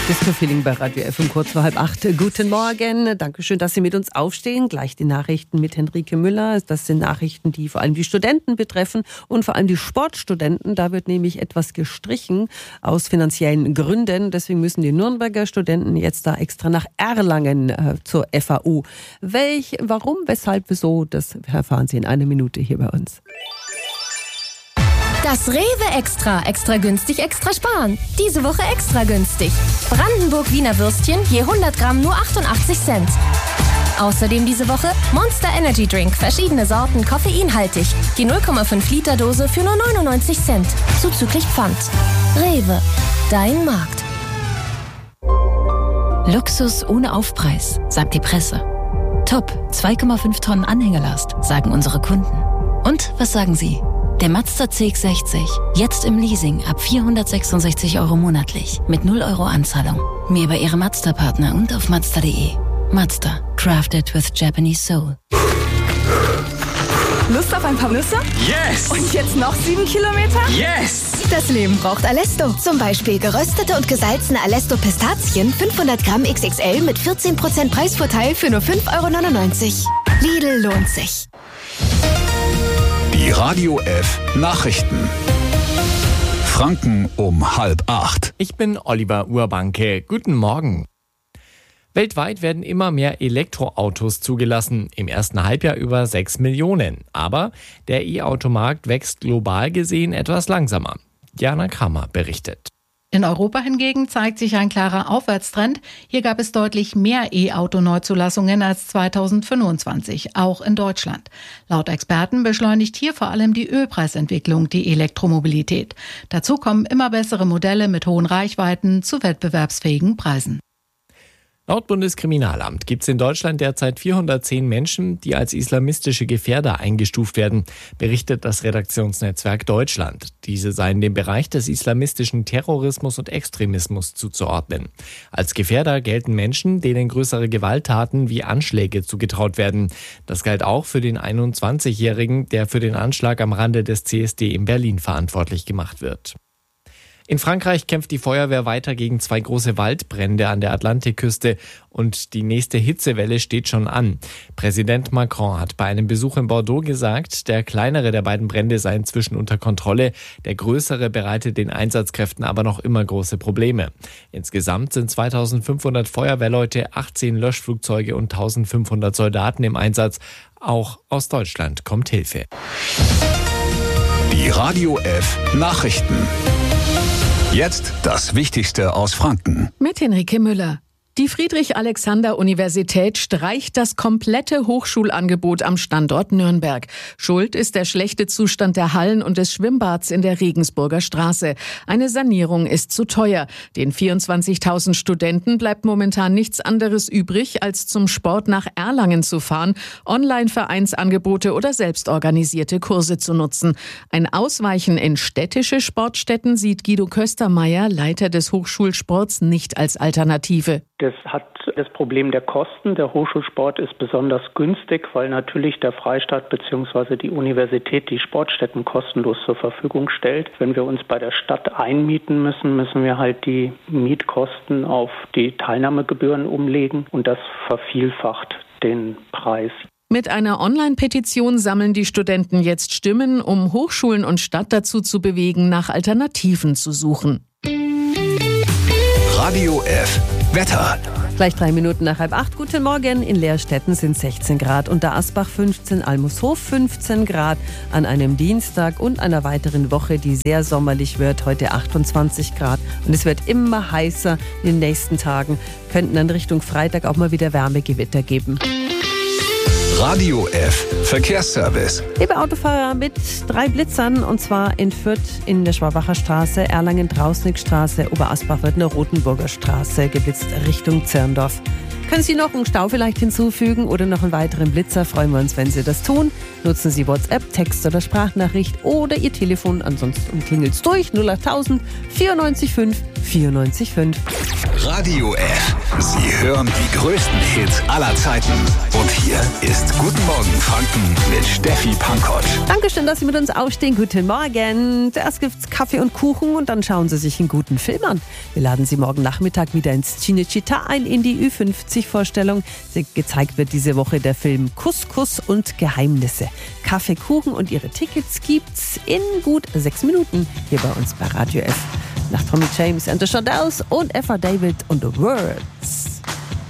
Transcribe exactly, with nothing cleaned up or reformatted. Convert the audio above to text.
Disco-Feeling bei Radio F um kurz vor halb acht. Guten Morgen. Dankeschön, dass Sie mit uns aufstehen. Gleich die Nachrichten mit Henrike Müller. Das sind Nachrichten, die vor allem die Studenten betreffen und vor allem die Sportstudenten. Da wird nämlich etwas gestrichen aus finanziellen Gründen. Deswegen müssen die Nürnberger Studenten jetzt da extra nach Erlangen äh, zur F A U. Welch, warum, weshalb, wieso, das erfahren Sie in einer Minute hier bei uns. Das Rewe Extra. Extra günstig, extra sparen. Diese Woche extra günstig. Brandenburg-Wiener Würstchen je hundert Gramm nur achtundachtzig Cent. Außerdem diese Woche Monster Energy Drink. Verschiedene Sorten, koffeinhaltig. Die null Komma fünf Liter Dose für nur neunundneunzig Cent. Zuzüglich Pfand. Rewe. Dein Markt. Luxus ohne Aufpreis, sagt die Presse. Top, zwei Komma fünf Tonnen Anhängelast, sagen unsere Kunden. Und was sagen Sie? Der Mazda C X sechzig, jetzt im Leasing ab vierhundertsechsundsechzig Euro monatlich, mit null Euro Anzahlung. Mehr bei Ihrem Mazda-Partner und auf Mazda punkt de. Mazda, crafted with Japanese soul. Lust auf ein paar Nüsse? Yes! Und jetzt noch sieben Kilometer? Yes! Das Leben braucht Alesto. Zum Beispiel geröstete und gesalzene Alesto Pistazien, fünfhundert Gramm X X L mit vierzehn Prozent Preisvorteil für nur fünf Euro neunundneunzig. Lidl lohnt sich. Die Radio F Nachrichten. Franken um halb acht. Ich bin Oliver Urbanke. Guten Morgen. Weltweit werden immer mehr Elektroautos zugelassen. Im ersten Halbjahr über sechs Millionen. Aber der E-Automarkt wächst global gesehen etwas langsamer. Jana Kramer berichtet. In Europa hingegen zeigt sich ein klarer Aufwärtstrend. Hier gab es deutlich mehr E-Auto-Neuzulassungen als zweitausendfünfundzwanzig, auch in Deutschland. Laut Experten beschleunigt hier vor allem die Ölpreisentwicklung die Elektromobilität. Dazu kommen immer bessere Modelle mit hohen Reichweiten zu wettbewerbsfähigen Preisen. Laut Bundeskriminalamt gibt es in Deutschland derzeit vierhundertzehn Menschen, die als islamistische Gefährder eingestuft werden, berichtet das Redaktionsnetzwerk Deutschland. Diese seien dem Bereich des islamistischen Terrorismus und Extremismus zuzuordnen. Als Gefährder gelten Menschen, denen größere Gewalttaten wie Anschläge zugetraut werden. Das galt auch für den einundzwanzigjährigen, der für den Anschlag am Rande des C S D in Berlin verantwortlich gemacht wird. In Frankreich kämpft die Feuerwehr weiter gegen zwei große Waldbrände an der Atlantikküste und die nächste Hitzewelle steht schon an. Präsident Macron hat bei einem Besuch in Bordeaux gesagt, der kleinere der beiden Brände sei inzwischen unter Kontrolle, der größere bereitet den Einsatzkräften aber noch immer große Probleme. Insgesamt sind zweitausendfünfhundert Feuerwehrleute, achtzehn Löschflugzeuge und eintausendfünfhundert Soldaten im Einsatz. Auch aus Deutschland kommt Hilfe. Die Radio F Nachrichten. Jetzt das Wichtigste aus Franken. Mit Henrike Müller. Die Friedrich-Alexander-Universität streicht das komplette Hochschulangebot am Standort Nürnberg. Schuld ist der schlechte Zustand der Hallen und des Schwimmbads in der Regensburger Straße. Eine Sanierung ist zu teuer. Den vierundzwanzigtausend Studenten bleibt momentan nichts anderes übrig, als zum Sport nach Erlangen zu fahren, Online-Vereinsangebote oder selbstorganisierte Kurse zu nutzen. Ein Ausweichen in städtische Sportstätten sieht Guido Köstermeier, Leiter des Hochschulsports, nicht als Alternative. Das hat das Problem der Kosten. Der Hochschulsport ist besonders günstig, weil natürlich der Freistaat bzw. die Universität die Sportstätten kostenlos zur Verfügung stellt. Wenn wir uns bei der Stadt einmieten müssen, müssen wir halt die Mietkosten auf die Teilnahmegebühren umlegen und das vervielfacht den Preis. Mit einer Online-Petition sammeln die Studenten jetzt Stimmen, um Hochschulen und Stadt dazu zu bewegen, nach Alternativen zu suchen. Radio F Wetter. Gleich drei Minuten nach halb acht. Guten Morgen. In Leerstetten sind sechzehn Grad, unter Asbach fünfzehn, Almushof fünfzehn Grad an einem Dienstag und einer weiteren Woche, die sehr sommerlich wird. Heute achtundzwanzig Grad und es wird immer heißer in den nächsten Tagen. Könnten dann Richtung Freitag auch mal wieder Wärmegewitter geben. Radio F Verkehrsservice. Liebe Autofahrer, mit drei Blitzern, und zwar in Fürth in der Schwabacher Straße, Erlangen Drausnickstraße, Oberasbach wird eine Rotenburger Straße geblitzt Richtung Zirndorf. Können Sie noch einen Stau vielleicht hinzufügen oder noch einen weiteren Blitzer? Freuen wir uns, wenn Sie das tun. Nutzen Sie WhatsApp, Text oder Sprachnachricht oder Ihr Telefon. Ansonsten klingelt es durch null achttausend vierundneunzig fünf vierundneunzig fünf. Radio F. Sie hören die größten Hits aller Zeiten. Und hier ist Guten Morgen Franken mit Steffi Pankoć. Dankeschön, dass Sie mit uns aufstehen. Guten Morgen. Zuerst gibt's Kaffee und Kuchen und dann schauen Sie sich einen guten Film an. Wir laden Sie morgen Nachmittag wieder ins Cinecittà ein in die Ü fünfzig Vorstellung. Gezeigt wird diese Woche der Film Couscous und Geheimnisse. Kaffee, Kuchen und Ihre Tickets gibt's in gut sechs Minuten hier bei uns bei Radio F. Nach Tommy James and the Shadows und Eva David und The Words.